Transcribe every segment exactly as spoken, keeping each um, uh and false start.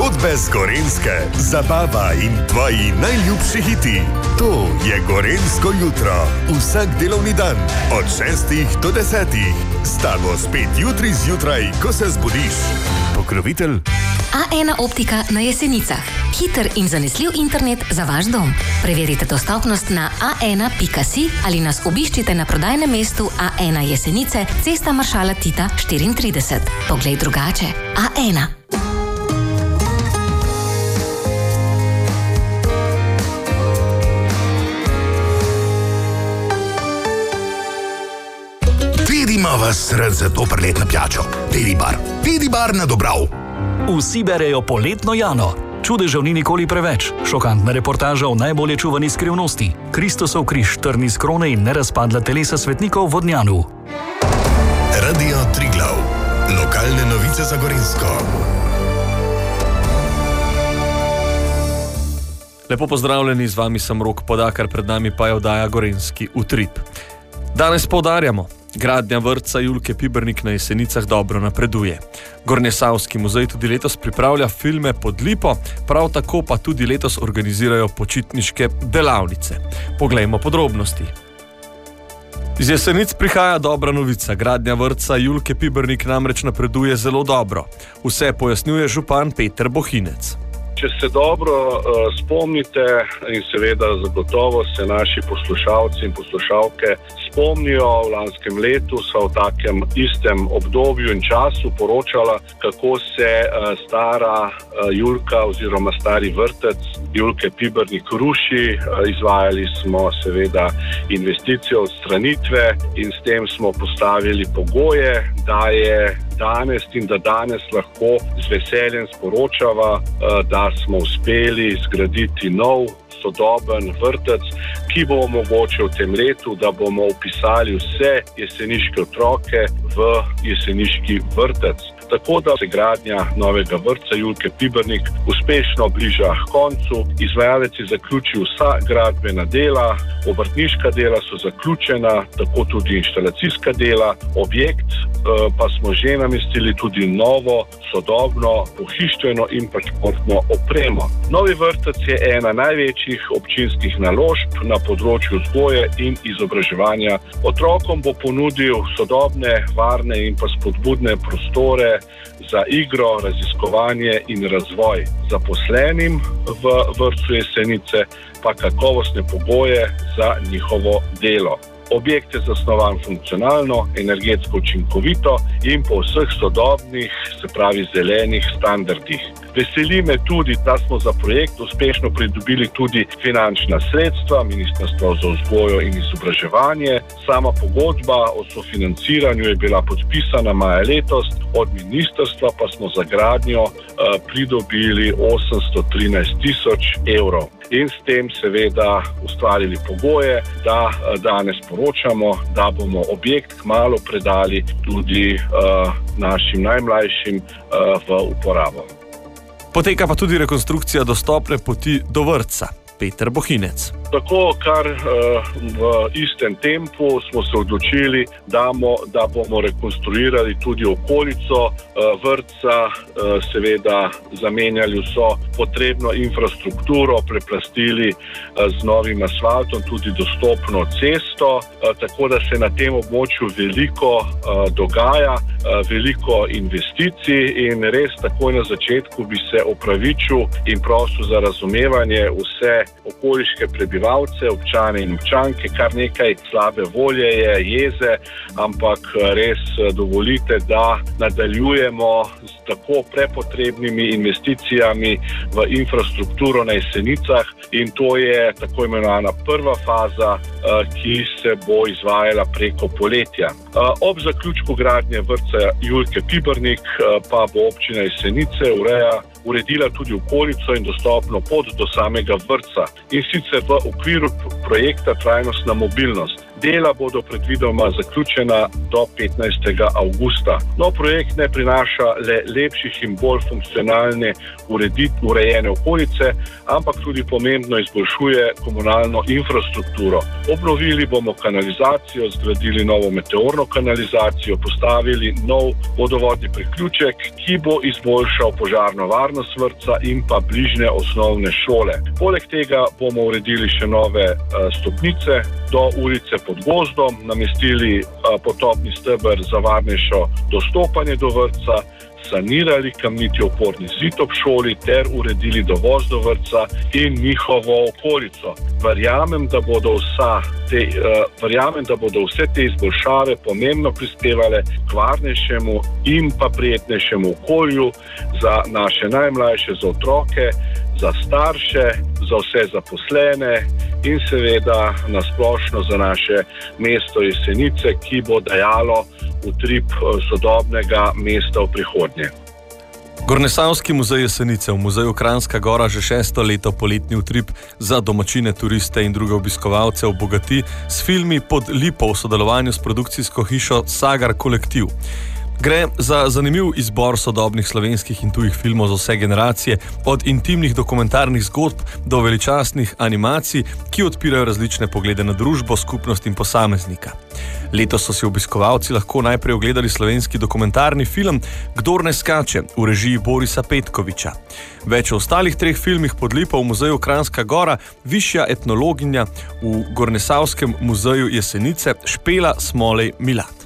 Zgodbe z Gorenjske, zabava in tvoji najljubši hiti. To je Gorenjsko jutro. Vsak delovni dan od šestih do desetih. S tabo spet jutri zjutraj, ko se zbudiš. Pokrovitelj A ena optika na Jesenicah. Hiter in zanesljiv internet za vaš dom. Preverite dostopnost na a ena pika si ali nas obiščite na prodajnem mestu A ena Jesenice, cesta Maršala Tita štiriintrideset. Poglej drugače. A ena. Tedi ima vas rad za to priletno pijačo. Tedi bar. Tedi bar na Dobrav. Vsi berejo poletno Jano. Čudežev ni nikoli preveč. Šokantna reportaža o najbolje čuvani skrivnosti. Kristosov križ, trn iz krone in nerazpadla telesa svetnikov v Vodnjanu. Radio Triglav. Lokalne novice za Gorenjsko. Lepo pozdravljeni, z vami sem Rok Podakar, pred nami pa je oddaja Gorenjski utrip. Danes poudarjamo. Gradnja vrtca Julke Pibernik na Jesenicah dobro napreduje. Gornjesavski muzej tudi letos pripravlja filme pod lipo, prav tako pa tudi letos organizirajo počitniške delavnice. Poglejmo podrobnosti. Iz Jesenic prihaja dobra novica. Gradnja vrtca Julke Pibernik namreč napreduje zelo dobro. Vse pojasnjuje župan Peter Bohinec. Če se dobro uh, spomnite in seveda zagotovo se naši poslušalci in poslušalke spomnijo, v lanskem letu so v takem istem obdobju in času poročala, kako se uh, stara uh, Julka oziroma stari vrtec Julke Pibernik ruši. Uh, izvajali smo seveda investicijo odstranitve in s tem smo postavili pogoje, da je danes in da danes lahko z veseljem sporočava, da smo uspeli zgraditi nov, sodoben vrtec, ki bo omogočil v tem letu, da bomo vpisali vse jeseniške otroke v jeseniški vrtec. Tako da se gradnja novega vrtca Julke Pibernik uspešno bliža k koncu. Izvajalec je zaključil vsa gradbena dela, obrtniška dela so zaključena, tako tudi inštalacijska dela. Objekt eh, pa smo že namestili tudi novo, sodobno, pohištveno in pa športno opremo. Novi vrtec je ena največjih občinskih naložb na področju vzgoje in izobraževanja. Otrokom bo ponudil sodobne, varne in pa spodbudne prostore za igro, raziskovanje in razvoj. Zaposlenim v vrtcu Jesenice pa kakovostne pogoje za njihovo delo. Objekt je zasnovan funkcionalno, energetsko učinkovito in po vseh sodobnih, se pravi zelenih standardih. Veseli me tudi, da smo za projekt uspešno pridobili tudi finančna sredstva Ministrstva za vzgojo in izobraževanje. Sama pogodba o sofinanciranju je bila podpisana maja letos, od ministrstva pa smo za gradnjo uh, pridobili osemsto trinajst tisoč evrov. In s tem seveda ustvarili pogoje, da uh, danes poročamo, da bomo objekt kmalu predali tudi uh, našim najmlajšim uh, v uporabo. Poteka pa tudi rekonstrukcija dostopne poti do vrtca. Peter Bohinec. Tako, kar uh, v istem tempu smo se odločili, da, mo, da bomo rekonstruirali tudi okolico uh, vrtca, uh, seveda zamenjali vso potrebno infrastrukturo, preplastili uh, z novim asfaltom tudi dostopno cesto, uh, tako da se na tem območju veliko uh, dogaja, uh, veliko investicij in res takoj na začetku bi se opravičil in prosil za razumevanje vse okoliške prebivalce, občane in občanke. Kar nekaj slabe volje je, jeze, ampak res dovolite, da nadaljujemo z tako prepotrebnimi investicijami v infrastrukturo na Jesenicah in to je tako imenovana prva faza, ki se bo izvajala preko poletja. Ob zaključku gradnje vrtca Julke Pibernik pa bo občina Jesenice ureja uredila tudi okolico in dostopno pot do samega vrtca. In sicer v okviru projekta Trajnostna mobilnost. Dela bodo predvidoma zaključena do petnajstega avgusta. Nov projekt ne prinaša le lepših in bolj funkcionalne uredit, urejene okolice, ampak tudi pomembno izboljšuje komunalno infrastrukturo. Obnovili bomo kanalizacijo, zgradili novo meteorno kanalizacijo, postavili nov vodovodni priključek, ki bo izboljšal požarno varnost vrtca in pa bližnje osnovne šole. Poleg tega bomo uredili še nove uh, stopnice do ulice pod gozdom, namestili uh, potopni steber za varnejšo dostopanje do vrtca, sanirali kamniti oporni zid ob šoli ter uredili dovoz do vrtca in njihovo okolico. Verjamem, da bodo, vsa te, uh, verjamem, da bodo vse te izboljšave pomembno prispevale k varnejšemu in pa prijetnejšemu okolju za naše najmlajše, za otroke, za starše, za vse zaposlene in seveda nasplošno za naše mesto Jesenice, ki bo dajalo utrip sodobnega mesta v prihodnje. Gornjesavski muzej Jesenice v muzeju Kranjska Gora že šesto leto poletni utrip za domačine, turiste in druge obiskovalce obogati s filmi Pod lipo v sodelovanju s produkcijsko hišo Sagar Kolektiv. Gre za zanimiv izbor sodobnih slovenskih in tujih filmov za vse generacije, od intimnih dokumentarnih zgodb do veličastnih animacij, ki odpirajo različne poglede na družbo, skupnost in posameznika. Letos so si obiskovalci lahko najprej ogledali slovenski dokumentarni film Kdor ne skače v režiji Borisa Petkoviča. Več o ostalih treh filmih Pod lipo v muzeju Kranjska Gora višja etnologinja v Gornjesavskem muzeju Jesenice Špela Smolej Milat.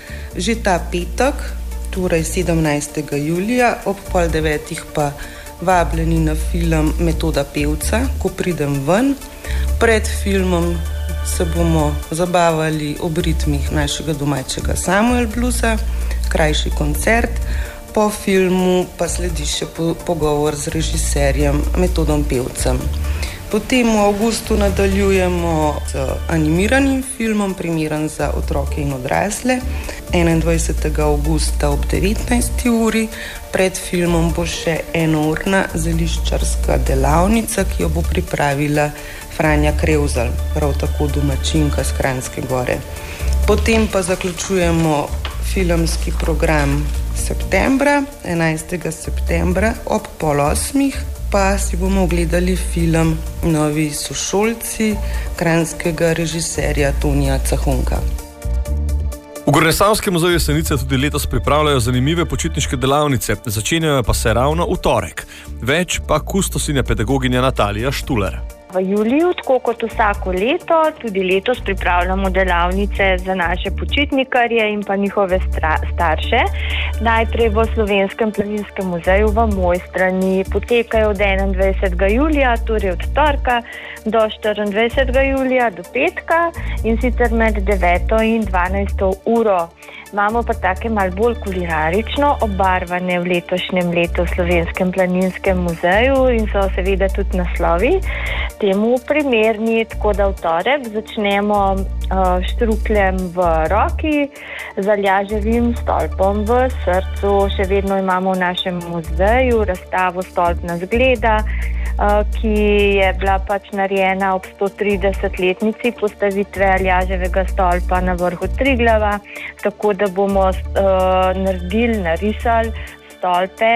Že ta petek, torej sedemnajstega julija, ob pol devetih pa vabljeni na film Metoda pevca, Ko pridem ven. Pred filmom se bomo zabavali ob ritmih našega domačega Samuel bluesa, krajši koncert. Po filmu pa sledi še po, pogovor z režiserjem Metodom pevcem. Potem v avgustu nadaljujemo z animiranim filmom, primeren za otroke in odrasle. enaindvajsetega avgusta ob devetnajsti uri. Pred filmom bo še enourna zeliščarska delavnica, ki jo bo pripravila Franja Krevzal, prav tako domačinka s Kranjske Gore. Potem pa zaključujemo filmski program septembra, enajstega septembra ob pol osmih. Pa si bomo ogledali film Novi sošolci kranjskega režiserja Tonija Cahunka. V Gornjesavskem muzeju Jesenice tudi letos pripravljajo zanimive počitniške delavnice, začenjajo pa se ravno v torek. Več pa kustosinja pedagoginja Natalija Štuler. V juliju, tako kot vsako leto, tudi letos pripravljamo delavnice za naše počitnikarje in pa njihove stra- starše. Najprej v Slovenskem planinskem muzeju v Mojstrani potekajo od enaindvajsetega julija, torej od torka, do štiriindvajsetega julija, do petka in sicer med deveto in dvanajsto uro. Imamo pa take malo bolj kulinarično obarvane v letošnjem letu v Slovenskem planinskem muzeju in so seveda tudi naslovi temu primerni, tako da v torek začnemo uh, štrukljem v roki, z aljaževim stolpom v srcu. Še vedno imamo v našem muzeju razstavo Stolpna zgleda, uh, ki je bila pač narejena ob stotridesetletnici postavitve aljaževega stolpa na vrhu Triglava, tako da bomo uh, naredili, narisali stolpe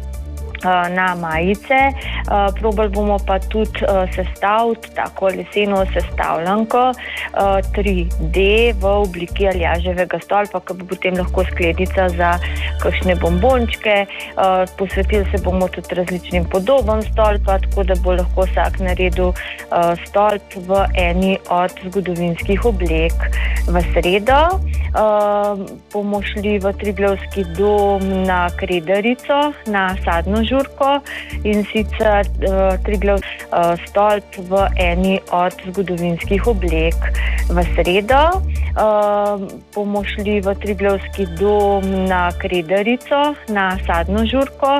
na majice. Probali bomo pa tudi sestaviti tako leseno sestavljanko tri D v obliki aljaževega stolpa, ki bo potem lahko skledica za kakšne bombončke. Posvetili se bomo tudi različnim podobam stolpa, tako da bo lahko vsak naredil stolp v eni od zgodovinskih oblek. V sredo bomo šli v Triglavski dom na Kredarico, na sadno žurko in sicer uh, Triglav uh, stolp v eni od zgodovinskih oblek. V sredo uh, bomo šli v Triglavski dom na Kredarico, na sadno žurko